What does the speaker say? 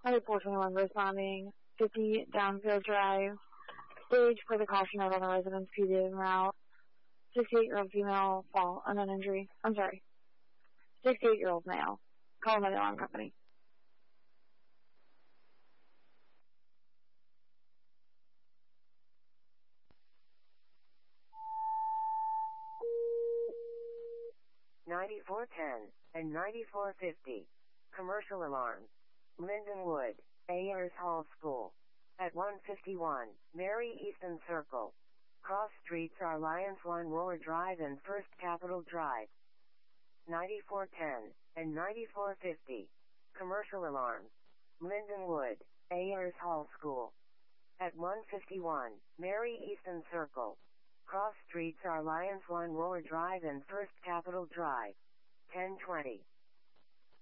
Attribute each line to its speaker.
Speaker 1: 421 responding. 50 Downfield Drive. Stage for the caution note on the residence PD en route. 68-year-old female fall, unknown injury. I'm sorry. 68-year-old male. Call by the alarm company.
Speaker 2: $94.10 and $94.50. Commercial alarms. Lindenwood, Ayers Hall School. At 151, Mary Easton Circle. Cross streets are Lions One Roller Drive and First Capitol Drive. $94.10 and $94.50. Commercial alarms. Lindenwood, Ayers Hall School. At 151, Mary Easton Circle. Cross streets are Lions One Roller Drive and First Capitol Drive. 1020.